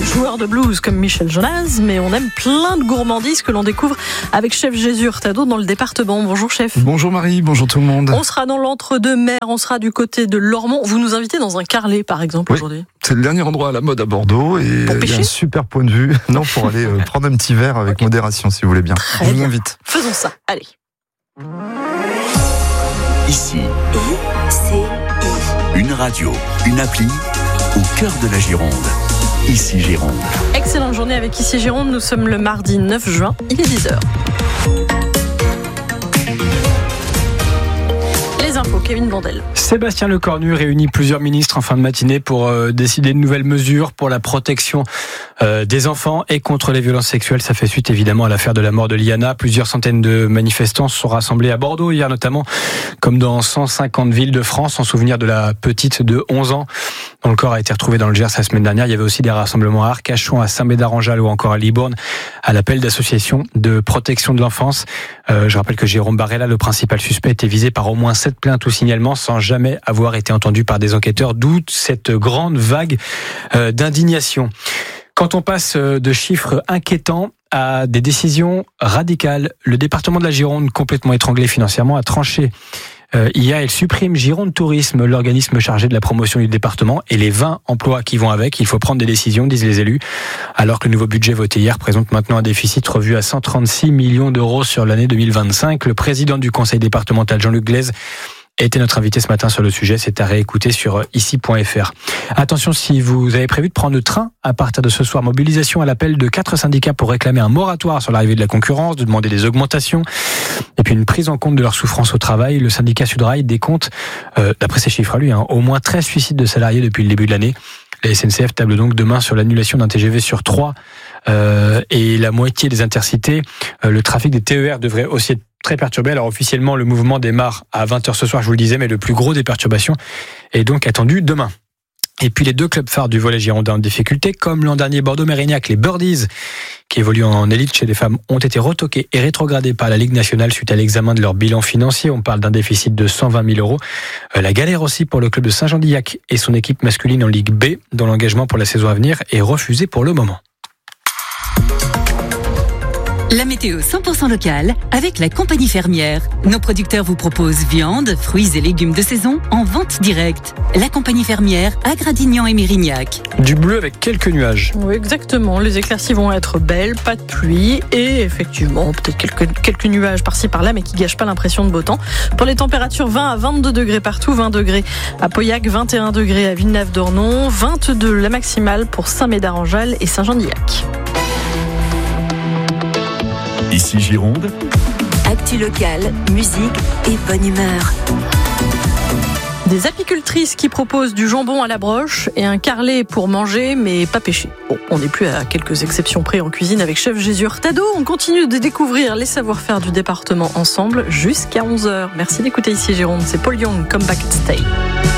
joueur de blues comme Michel Jonas, mais on aime plein de gourmandises que l'on découvre avec chef Jésus Hurtado dans le département. Bonjour chef. Bonjour Marie, bonjour tout le monde. On sera dans l'entre-deux-mer, on sera du côté de l'Ormont. Vous nous invitez dans un carlet par exemple aujourd'hui. C'est le dernier endroit à la mode à Bordeaux et il y a un super point de vue. Non, pour aller prendre un petit verre avec modération si vous voulez bien. Très Je vous bien. invite. Faisons ça, allez. Ici, une radio, une appli au cœur de la Gironde. Ici Gironde. Excellente journée avec Ici Gironde, nous sommes le mardi 9 juin, il est 10h. Les infos, Kevin Bandel. Sébastien Lecornu réunit plusieurs ministres en fin de matinée pour décider de nouvelles mesures pour la protection des enfants et contre les violences sexuelles. Ça fait suite évidemment à l'affaire de la mort de Liana. Plusieurs centaines de manifestants se sont rassemblés à Bordeaux hier notamment, comme dans 150 villes de France, en souvenir de la petite de 11 ans dont le corps a été retrouvé dans le Gers la semaine dernière. Il y avait aussi des rassemblements à Arcachon, à Saint-Médard-en-Jalles ou encore à Libourne, à l'appel d'associations de protection de l'enfance. Je rappelle que Jérôme Barella, le principal suspect, était visé par au moins 7 plaintes ou signalements sans jamais avoir été entendu par des enquêteurs, d'où cette grande vague d'indignation. Quand on passe de chiffres inquiétants à des décisions radicales, le département de la Gironde, complètement étranglé financièrement, a tranché hier. Il supprime Gironde Tourisme, l'organisme chargé de la promotion du département, et les 20 emplois qui vont avec. Il faut prendre des décisions, disent les élus, alors que le nouveau budget voté hier présente maintenant un déficit revu à 136 millions d'euros sur l'année 2025. Le président du conseil départemental, Jean-Luc Glaise, était notre invité ce matin sur le sujet. C'est à réécouter sur ici.fr. Attention, si vous avez prévu de prendre le train à partir de ce soir, mobilisation à l'appel de 4 syndicats pour réclamer un moratoire sur l'arrivée de la concurrence, de demander des augmentations et puis une prise en compte de leur souffrance au travail. Le syndicat Sudrail décompte, d'après ses chiffres à lui, au moins 13 suicides de salariés depuis le début de l'année. La SNCF table donc demain sur l'annulation d'un TGV sur 3 et la moitié des intercités. Le trafic des TER devrait aussi être très perturbé. Alors officiellement, le mouvement démarre à 20h ce soir, je vous le disais, mais le plus gros des perturbations est donc attendu demain. Et puis les deux clubs phares du volley girondin en difficulté, comme l'an dernier Bordeaux-Mérignac, les Birdies, qui évoluent en élite chez les femmes, ont été retoqués et rétrogradés par la Ligue nationale suite à l'examen de leur bilan financier. On parle d'un déficit de 120 000 euros. La galère aussi pour le club de Saint-Jean-d'Illac et son équipe masculine en Ligue B, dont l'engagement pour la saison à venir est refusé pour le moment. La météo 100% locale avec la compagnie fermière. Nos producteurs vous proposent viande, fruits et légumes de saison en vente directe. La compagnie fermière à Gradignan et Mérignac. Du bleu avec quelques nuages. Oui, exactement. Les éclaircies vont être belles, pas de pluie et effectivement, peut-être quelques nuages par-ci par-là, mais qui gâchent pas l'impression de beau temps. Pour les températures, 20 à 22 degrés partout, 20 degrés à Pauillac, 21 degrés à Villeneuve-d'Ornon, 22 la maximale pour Saint-Médard-en-Jalles et Saint-Jean-d'Illac. Ici Gironde. Actu locale, musique et bonne humeur. Des apicultrices qui proposent du jambon à la broche et un carlet pour manger, mais pas pêcher. Bon, on n'est plus à quelques exceptions près en cuisine avec chef Jésus Hurtado. On continue de découvrir les savoir-faire du département ensemble jusqu'à 11h. Merci d'écouter Ici Gironde. C'est Paul Young, Come Back and Stay.